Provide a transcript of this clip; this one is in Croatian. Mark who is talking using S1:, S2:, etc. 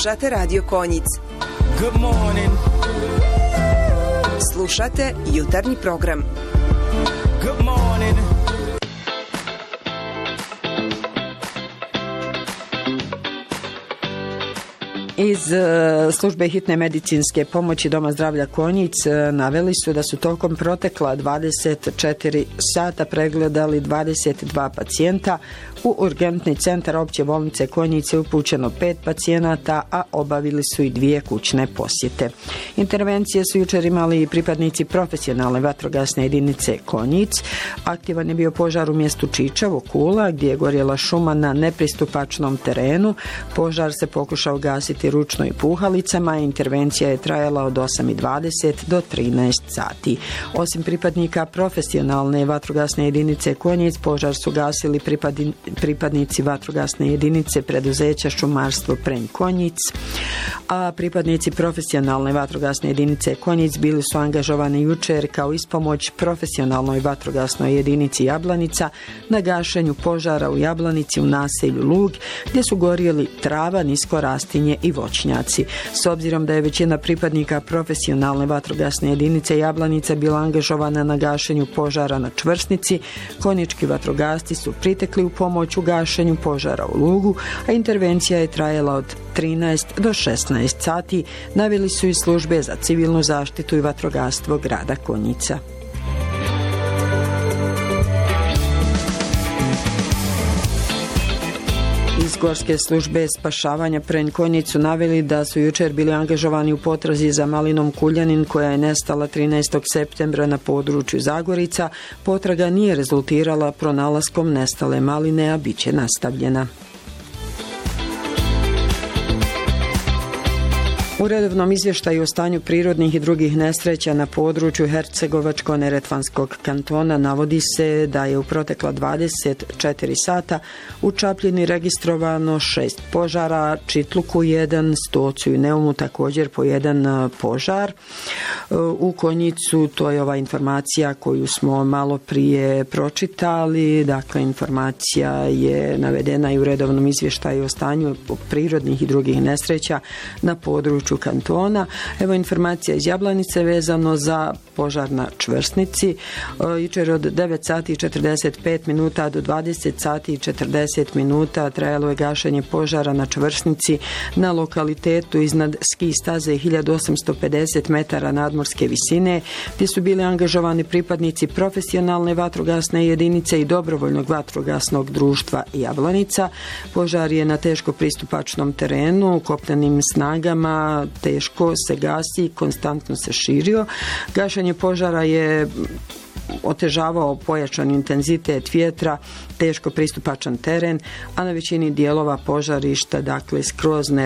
S1: Slušate Radio Konjic.
S2: Good morning.
S1: Slušate jutarnji program.
S2: Good morning.
S3: Iz službe hitne medicinske pomoći Doma zdravlja Konjic naveli su da su tokom protekla 24 sata pregledali 22 pacijenta. U urgentni centar opće bolnice Konjic je upućeno 5 pacijenata, a obavili su i 2 kućne posjete. Intervencije su jučer imali i pripadnici profesionalne vatrogasne jedinice Konjic. Aktivan je bio požar u mjestu Čičevo, Kula, gdje je gorjela šuma na nepristupačnom terenu. Požar se pokušao gasiti ručno i puhalicama. Intervencija je trajala od 8:20 do 13 sati. Osim pripadnika profesionalne vatrogasne jedinice Konjic, požar su gasili pripadnici vatrogasne jedinice preduzeća Šumarstvo Prenj Konjic, a pripadnici profesionalne vatrogasne jedinice Konjic bili su angažovani jučer kao ispomoć profesionalnoj vatrogasnoj jedinici Jablanica na gašenju požara u Jablanici u naselju Lug, gdje su gorjeli trava, nisko rastinje i voćnjaci. S obzirom da je većina pripadnika profesionalne vatrogasne jedinice Jablanica bila angažovana na gašenju požara na Čvrsnici, konjički vatrogasci su pritekli u pomoć u gašenju požara u Lugu, a intervencija je trajala od 13 do 16 sati, naveli su i službe za civilnu zaštitu i vatrogastvo grada Konjica. Iz Gorske službe spašavanja Prenj Konjic su naveli da su jučer bili angažovani u potrazi za malinom Kuljanin koja je nestala 13. septembra na području Zagorica. Potraga nije rezultirala pronalaskom nestale maline, a bit će nastavljena. U redovnom izvještaju o stanju prirodnih i drugih nesreća na području Hercegovačko-neretvanskog kantona navodi se da je u protekla 24 sata u Čapljini registrovano 6 požara, Čitluku 1, Stocu i Neumu također po 1 požar. U Konjicu, to je ova informacija koju smo malo prije pročitali, dakle informacija je navedena i u redovnom izvještaju o stanju prirodnih i drugih nesreća na području kantona. Evo informacija iz Jablanice vezano za požar na Čvrsnici. Jučer od 9 sati i 45 minuta do 20 sati i 40 minuta trajalo je gašenje požara na Čvrsnici na lokalitetu iznad ski staze 1850 metara nadmorske visine, gdje su bili angažovani pripadnici profesionalne vatrogasne jedinice i dobrovoljnog vatrogasnog društva Jablanica. Požar je na teško pristupačnom terenu, kopnenim snagama teško se gasi, konstantno se širio. Gašenje požara je otežavao pojačan intenzitet vjetra, teško pristupačan teren, a na većini dijelova požarišta, dakle skroz